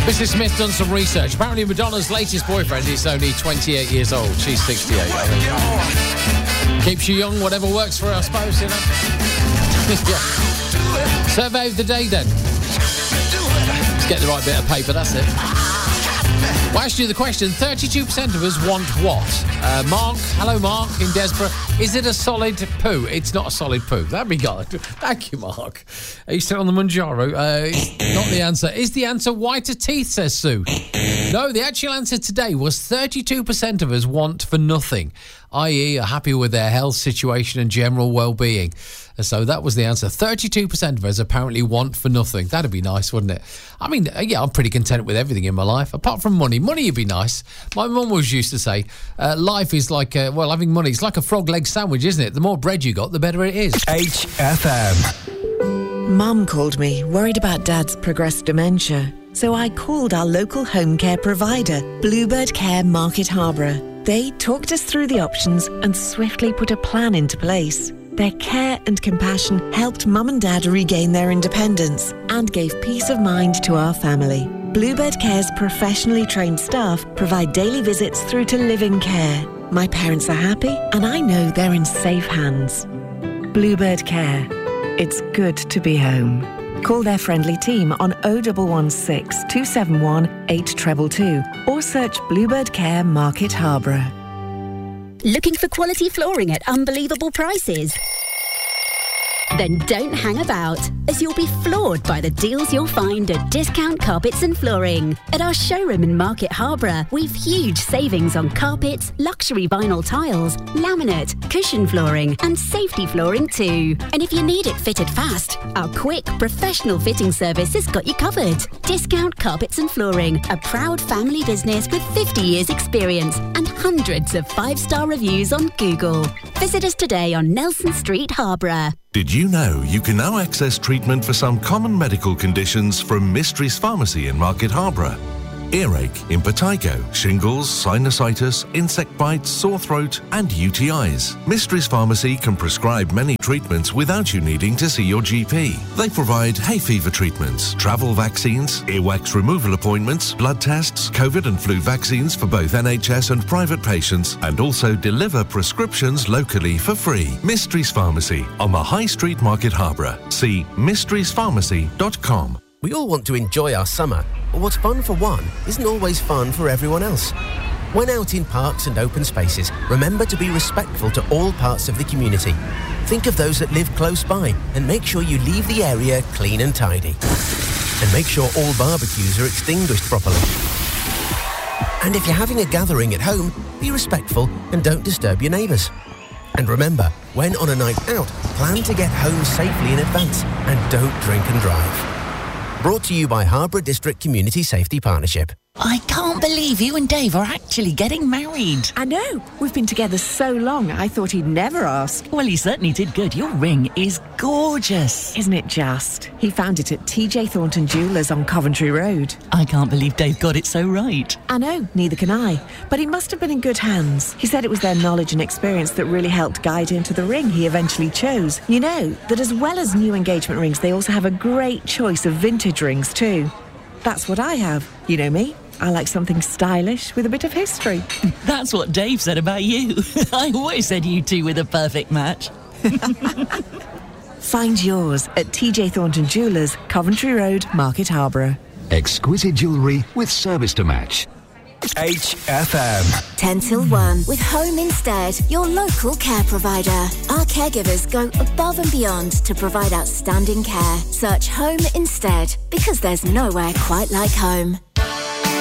Mrs. Smith done some research. Apparently Madonna's latest boyfriend is only 28 years old. She's 68. Keeps you young, whatever works for her, I suppose, you know. Yeah. Survey of the day, then. Let's get the right bit of paper, that's it. Well, actually, the question, 32% of us want what? Mark, hello, Mark, in Desborough. Is it a solid poo? It's not a solid poo. That'd be good. Thank you, Mark. Are you still on the Manjaro? Not the answer. Is the answer whiter teeth, says Sue? No, the actual answer today was 32% of us want for nothing, i.e. are happy with their health situation and general well-being. So that was the answer. 32% of us apparently want for nothing. That'd be nice, wouldn't it? I mean, yeah, I'm pretty content with everything in my life, apart from money. Money would be nice. My mum always used to say, life is like, having money, it's like a frog leg sandwich, isn't it? The more bread you got, the better it is. HFM. Mum called me, worried about Dad's progressed dementia. So I called our local home care provider, Bluebird Care Market Harborough. They talked us through the options and swiftly put a plan into place. Their care and compassion helped Mum and Dad regain their independence and gave peace of mind to our family. Bluebird Care's professionally trained staff provide daily visits through to live-in care. My parents are happy and I know they're in safe hands. Bluebird Care. It's good to be home. Call their friendly team on 0116 271 8222 or search Bluebird Care Market Harborough. Looking for quality flooring at unbelievable prices? Then don't hang about, as you'll be floored by the deals you'll find at Discount Carpets and Flooring. At our showroom in Market Harborough, we've huge savings on carpets, luxury vinyl tiles, laminate, cushion flooring and safety flooring too. And if you need it fitted fast, our quick, professional fitting service has got you covered. Discount Carpets and Flooring, a proud family business with 50 years experience and hundreds of 5-star reviews on Google. Visit us today on Nelson Street, Harborough. Did you know you can now access treatment for some common medical conditions from Mysteries Pharmacy in Market Harborough? Earache, impetigo, shingles, sinusitis, insect bites, sore throat and UTIs. Mysteries Pharmacy can prescribe many treatments without you needing to see your GP. They provide hay fever treatments, travel vaccines, earwax removal appointments, blood tests, COVID and flu vaccines for both NHS and private patients, and also deliver prescriptions locally for free. Mysteries Pharmacy on the High Street, Market Harborough. See mysteriespharmacy.com. We all want to enjoy our summer, but what's fun for one isn't always fun for everyone else. When out in parks and open spaces, remember to be respectful to all parts of the community. Think of those that live close by and make sure you leave the area clean and tidy. And make sure all barbecues are extinguished properly. And if you're having a gathering at home, be respectful and don't disturb your neighbours. And remember, when on a night out, plan to get home safely in advance and don't drink and drive. Brought to you by Harborough District Community Safety Partnership. I can't believe you and Dave are actually getting married. I know. We've been together so long, I thought he'd never ask. Well, he certainly did good. Your ring is gorgeous. Isn't it just? He found it at TJ Thornton Jewellers on Coventry Road. I can't believe Dave got it so right. I know, neither can I. But he must have been in good hands. He said it was their knowledge and experience that really helped guide him to the ring he eventually chose. You know, that as well as new engagement rings, they also have a great choice of vintage rings too. That's what I have. You know me. I like something stylish with a bit of history. That's what Dave said about you. I always said you two were the perfect match. Find yours at TJ Thornton Jewellers, Coventry Road, Market Harborough. Exquisite jewellery with service to match. HFM. 10 till 1 with Home Instead, your local care provider. Our caregivers go above and beyond to provide outstanding care. Search Home Instead because there's nowhere quite like home.